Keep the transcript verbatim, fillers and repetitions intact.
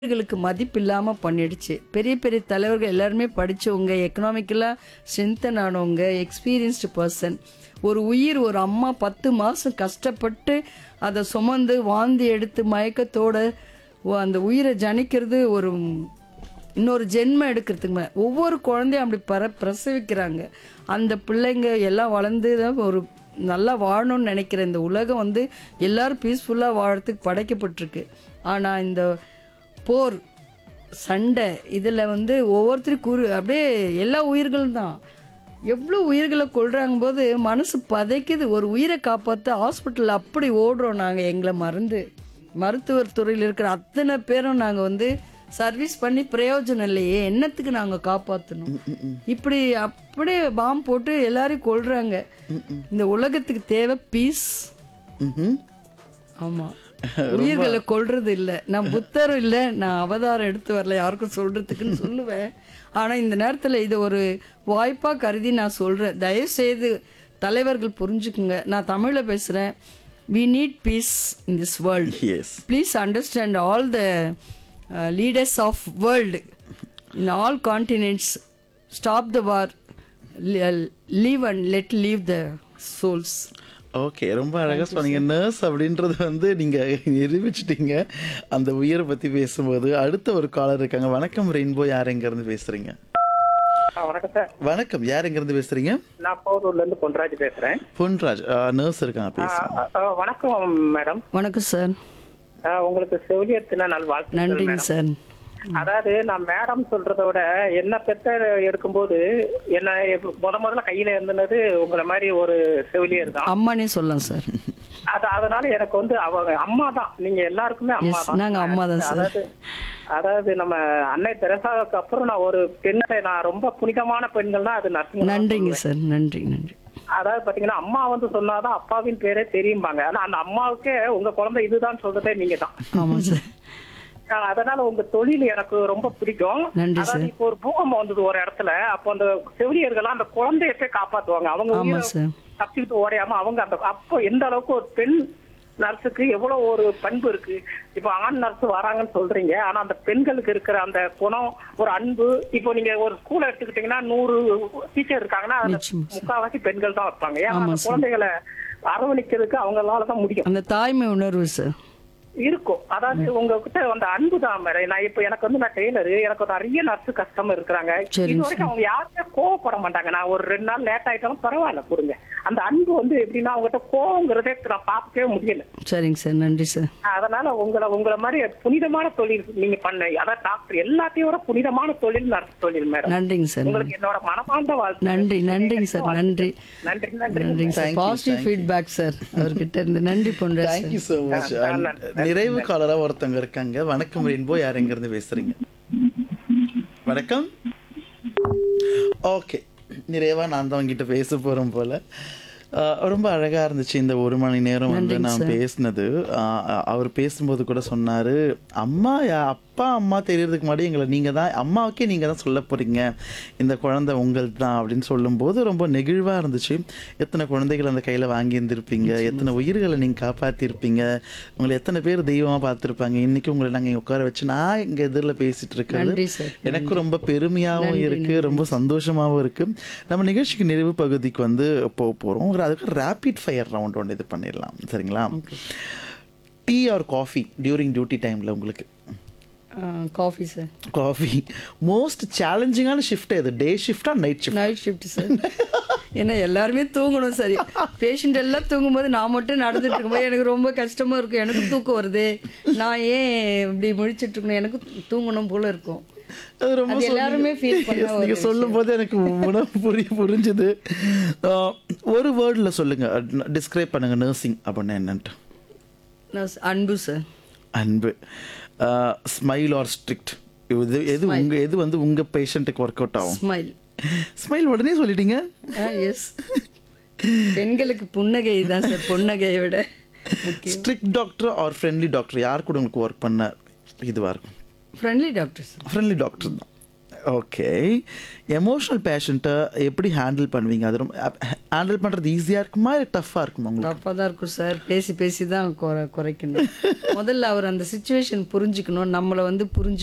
களுக்கு மதிப்பு இல்லாம பண்ணிடுச்சு. பெரிய பெரிய தலைவர்கள் எல்லாருமே படிச்சவங்க, எக்கனாமிக்கலா ஸ்ட்ரென்தன் ஆனவங்க, எக்ஸ்பீரியன்ஸ்டு பர்சன். ஒரு உயிர் ஒரு அம்மா பத்து மாசம் கஷ்டப்பட்டு அதை சுமந்து வாந்தி எடுத்து மயக்கத்தோட ஒ- அந்த உயிரை ஜனிக்கிறது ஒரு இன்னொரு ஜென்மம் எடுக்கிறதுக்கு மே- ஒவ்வொரு குழந்தையும் அப்படி பர பிரசவிக்கிறாங்க. அந்த பிள்ளைங்க எல்லாம் வளர்ந்து தான் ஒரு நல்லா வாழணும்னு நினைக்கிற இந்த உலகம் வந்து எல்லாரும் பீஸ்ஃபுல்லாக வாழறதுக்கு படைக்கப்பட்டிருக்கு. ஆனால் இந்த போர் சண்டை இதில் வந்து ஒவ்வொருத்தரும் குறு அப்படியே எல்லா உயிர்களும் தான் எவ்வளோ உயிர்களை கொள்றாங்க போது மனசு பதைக்குது. ஒரு உயிரை காப்பாற்ற ஹாஸ்பிட்டலில் அப்படி ஓடுறோம் நாங்கள். எங்களை மறந்து மருத்துவர் துறையில் இருக்கிற அத்தனை பேரும் நாங்கள் வந்து சர்வீஸ் பண்ணி பிரயோஜனம் இல்லையே, என்னத்துக்கு நாங்கள் காப்பாற்றணும்? இப்படி அப்படியே பாம்பு போட்டு எல்லாரையும் கொள்றாங்க. இந்த உலகத்துக்கு தேவை பீஸ். ம்ஹும். ஆமா, உயிர்களை கொல்றது இல்ல. நான் புத்தரும் இல்ல, நான் அவதாரம் எடுத்து வரல யாருக்கும் சொல்றதுக்குன்னு சொல்லுவேன். ஆனா இந்த நேரத்துல இது ஒரு வாய்ப்பா கருதி நான் சொல்றேன். தயவு செய்து தலைவர்கள் புரிஞ்சுக்குங்க. நான் தமிழ்ல பேசுறேன். we need peace in this world. Yes. Please understand all the uh, leaders of world in all continents. Stop the war. L- live and let live the souls. Okay, ரொம்ப அழகாக சொன்னீங்க. நர்ஸ் அப்படின்றது வந்து நீங்கள் நிரூபிச்சிட்டீங்க அந்த உயிரை பற்றி பேசும்போது. அடுத்த ஒரு காலர் இருக்காங்க. வணக்கம் ரெயின்போ, யார் எங்கேருந்து பேசுகிறீங்க? ஆ, வணக்கம் சார். வணக்கம், யார் எங்கேருந்து பேசுகிறீங்க? நான் போரூர்ல இருந்து பொன்ராஜ் பேசுறேன். பொன்ராஜ், நர்ஸ் இருக்காங்க, ஆ, பேசுங்க. ஆ, வணக்கம் மேடம். வணக்கம் சார். ஆ, உங்களுக்கு செவிலியத்தின நல் வாழ்த்துக்கள் நன்றிங்க மேடம். சார். அதாவது நான் மேடம் சொல்றதை விட என்ன பெத்த எடுக்கும்போது என்ன முத முதல்ல கையில இருந்தது உங்களை மாதிரி ஒரு செவிலியர் தான். அம்மானே சொல்லலாம் சார். அது அதனால எனக்கு வந்து அவங்க அம்மா தான். நீங்க எல்லாருக்குமே அம்மா Yes, தான். நாங்க அம்மா தான் சார். அதாவது அதாவது நம்ம அன்னை தெரசாவுக்கு அப்புறம் நான் ஒரு பெண்ணை நான் ரொம்ப புனிதமான பெண்கள்னா அது நர்சிங். நன்றிங்க சார். நன்றி நன்றி. அதாவது பாத்தீங்கன்னா அம்மா வந்து சொன்னாதான் அப்பாவின் பேரே தெரியும்பாங்க. ஆனா அந்த அம்மாவுக்கே உங்க குழந்தை இதுதான் சொல்றதே நீங்க தான். ஆமா சார். ஆஹ் அதனால உங்க தொழில் எனக்கு ரொம்ப பிடிக்கும். நன்றி அதாவது சார். இப்போ ஒரு பூகம்பம் வந்தது ஒரு இடத்துல, அப்போ அந்த செவிலியர்கள்லாம் அந்த குழந்தைய போய் காப்பாத்துவாங்க. அவங்க ஆமா உயிரை சார். தப்பிச்சுட்டு ஓடையாம அவங்க அந்த அப்போ எந்த அளவுக்கு ஒரு பெண் நர்ஸுக்கு எவ்வளவு ஒரு பண்பு இருக்கு. இப்போ ஆண் நர்ஸ் வராங்கன்னு சொல்றீங்க, ஆனா அந்த பெண்களுக்கு இருக்கிற அந்த குணம், ஒரு அன்பு. இப்போ நீங்க ஒரு ஸ்கூல எடுத்துக்கிட்டீங்கன்னா நூறு டீச்சர் இருக்காங்கன்னா அதுல நிச்சயமா சார். முக்காவாசி பெண்கள் தான் இருப்பாங்க. ஏன்னா ஆமா அந்த சார். குழந்தைகளை அரவணைக்கிறதுக்கு அவங்களால தான் முடியும். அந்த தாய்மை உணர்வு சார் இருக்கும். அதாவது உங்ககிட்ட அந்த அன்பு தான் மேடம். நான் இப்ப எனக்கு வந்து நான் டெய்லரு, எனக்கு ஒரு நிறைய நர்ஸ் கஸ்டமர் இருக்கிறாங்க. சரிங்க இது வரைக்கும் அவங்க யாருமே கோவப்பட மாட்டாங்க. நான் ஒரு ரெண்டு நாள் லேட் ஆயிட்டாலும் பரவாயில்ல கொடுங்க. அந்த அன்பு வந்து எப்படின்னா அவங்ககிட்ட கோவங்கிறதே நான் பார்க்கவே முடியல. சரிங்க சார். நன்றி சார். அதனால உங்களை உங்களை மாதிரி புனிதமான தொழில் நீங்க பண்ண, அதாவது டாக்டர் எல்லாத்தையும் விட புனிதமான தொழில் நர்ஸ் தொழில் மேடம். நன்றிங்க சார். உங்களுக்கு என்னோட மனமார்ந்த வாழ்த்து. நன்றி நன்றிங்க சார். நன்றி நன்றி நன்றி நன்றிங்க sir. Thank you, positive thank you. Feedback sir அவர்கிட்ட இருந்து. நன்றி Ponraj thank you sir. So much. ஆ, நன்றி. நிறைவு காலராக ஒருத்தவங்க இருக்காங்க. வணக்கம் ரெயின்போ, யார் எங்கேருந்து பேசுகிறீங்க? வணக்கம். ஓகே, நிறைவா நான் தான் உங்ககிட்ட பேச போகிறேன் போல. ஆஹ் ரொம்ப அழகாக இருந்துச்சு இந்த ஒரு மணி நேரம் வந்து நன்றிங்க நான் சார். பேசினது. ஆஹ் அவர் பேசும்போது கூட சொன்னார், அம்மா யா- அப்பா அம்மா தெரியறதுக்கு முன்னாடி எங்களை நீங்கள் தான், அம்மாவுக்கே நீங்கள் தான் சொல்ல போகிறீங்க, இந்த குழந்தை உங்களது தான் அப்படின்னு சொல்லும்போது ரொம்ப நெகிழ்வாக இருந்துச்சு. எத்தனை குழந்தைகள் அந்த கையில் வாங்கி இருந்திருப்பீங்க, எத்தனை உயிர்களை நீங்கள் காப்பாற்றிருப்பீங்க, உங்களை எத்தனை பேர் தெய்வமாக பார்த்துருப்பாங்க. இன்றைக்கி உங்களை நாங்கள் இங்கே உட்கார வச்சு நான் இங்கே எதிரில் பேசிகிட்டு இருக்கிறது நன்றி சார். எனக்கு ரொம்ப பெருமையாகவும் நன்றி, இருக்குது, நன்றி. ரொம்ப சந்தோஷமாகவும் இருக்குது. நம்ம நிகழ்ச்சிக்கு நிறைவு பகுதிக்கு வந்து போக போகிறோம். ஒரு அதுக்கு ரேபிட் ஃபயர் ரவுண்ட் ஒன்று இது பண்ணிடலாம், சரிங்களா? Tea R coffee during duty டைமில் உங்களுக்கு? Coffee sir. Coffee. Most சேலஞ்சிங்கான shift எது? டே ஷிஃப்டா night shift? Night shift sir. ஏன்னா எல்லாருமே தூங்கணும். சரி, பேஷண்ட் எல்லாம் தூங்கும்போது நான் மட்டும் நடந்துட்டு இருக்கும்போது எனக்கு ரொம்ப கஷ்டமா இருக்கும். எனக்கு தூக்கம் வருது, நான் ஏன் இப்படி முழிச்சிட்டு இருக்கணும், எனக்கு தூங்கணும் போல இருக்கும். அது ரொம்ப அது எல்லாருமே feel பண்ண ஒரு நீங்கள் சொல்லும் போது எனக்கு உணவு புரிய புரிஞ்சுது. ஆஹ், ஒரு வேர்டில் சொல்லுங்கள், டிஸ்கிரைப் பண்ணுங்க நர்சிங் அப்படின்னா என்னன்ட்டு. நான் அன்பு சார். அன்பு. ஸ்மைல் ஆர் ஸ்ட்ரிக்ட், இது எது உங்க எது வந்து உங்க பேஷண்ட்டுக்கு ஒர்க் அவுட் ஆகும்? ஸ்மைல். ஸ்மைல் உடனே சொல்லிட்டீங்க. எஸ், பெண்களுக்கு புன்னகை தான் சார் பொன்னகையை விட முக்கியம். Strict doctor R friendly doctor, யார் கூட உங்களுக்கு ஒர்க் பண்ண இதுவாக இருக்கும்? Friendly doctor sir. Friendly doctor தான். ஓகே. எமோஷனல் பேஷண்ட்டை எப்படி ஹேண்டில் பண்ணுவீங்க? அது ரொம்ப ஹேண்டில் பண்ணுறது ஈஸியாக இருக்குமா இல்லை டஃப்பாக இருக்குமா உங்களுக்கு? தப்பாக தான் இருக்கும் சார். பேசி பேசி தான் குறை குறைக்கணும். முதல்ல அவர் அந்த சுச்சுவேஷன் புரிஞ்சுக்கணும், நம்மளை வந்து புரிஞ்சு